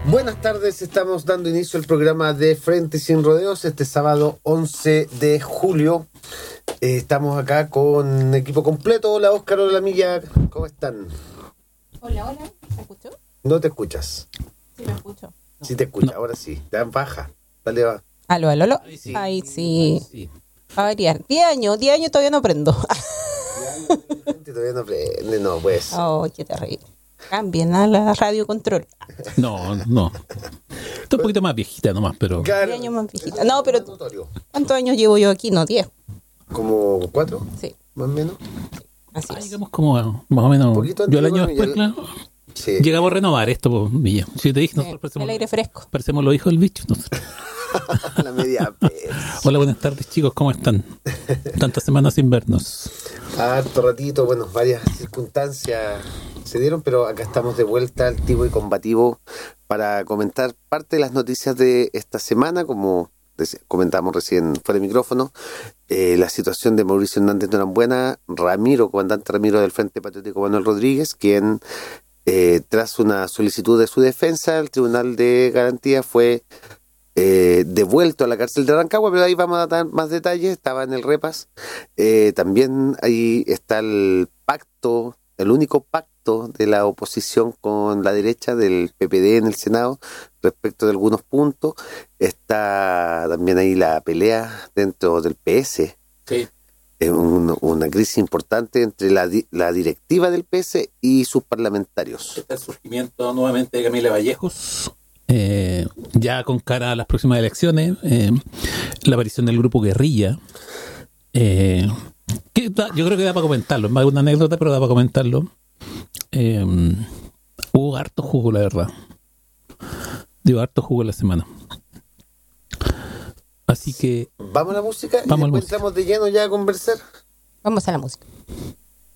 Buenas tardes, estamos dando inicio al programa de Frente Sin Rodeos este sábado 11 de julio. Estamos acá con equipo completo. Hola Óscar, hola Milla, ¿cómo están? Hola, hola, ¿me escuchó? No te escuchas. Sí, me escucho. Sí te escuchas, No. Ahora sí. Te dan baja. Dale, va. Aló, aló, aló. Ahí sí. Ahí sí. Sí. Va a variar. 10 años todavía no aprendo. Todavía no prende, no, pues. Oh, qué terrible. Cambien a la radio control. No. Está un poquito más viejita nomás, pero... 10 años más viejita. No, pero Notorio. ¿cuántos años llevo yo aquí? No, 10. ¿Como 4? Sí, Más o menos. así Ah, es. digamos como más o menos... Un poquito Yo el antiguo, año después, ya- claro, Sí. llegamos a renovar esto, pues, Milla. Si te dije, Sí, nosotros el aire fresco. parecemos los hijos del bicho. Nosotros. La media vez. Hola, buenas tardes, chicos, ¿cómo están? Tantas semanas sin vernos. Harto ratito, bueno, varias circunstancias se dieron, pero acá estamos de vuelta altivo y combativo para comentar parte de las noticias de esta semana, como comentamos recién fuera de micrófono. La situación de Mauricio Hernández Norambuena, comandante Ramiro del Frente Patriótico Manuel Rodríguez, quien tras una solicitud de su defensa, el Tribunal de Garantía fue devuelto a la cárcel de Rancagua, pero ahí vamos a dar más detalles. Estaba en el repas. También ahí está el pacto, el único pacto de la oposición con la derecha del PPD en el Senado respecto de algunos puntos. Está también ahí la pelea dentro del PS. Sí. Una crisis importante entre la directiva del PS y sus parlamentarios. Está el surgimiento nuevamente de Camila Vallejos, ya con cara a las próximas elecciones, la aparición del grupo Guerrilla, yo creo que da para comentarlo, es más una anécdota, pero da para comentarlo. Hubo harto jugo, la verdad. Dio harto jugo la semana. Así que Vamos a la música y Vamos a la después música. entramos de lleno ya a conversar. Vamos a la música.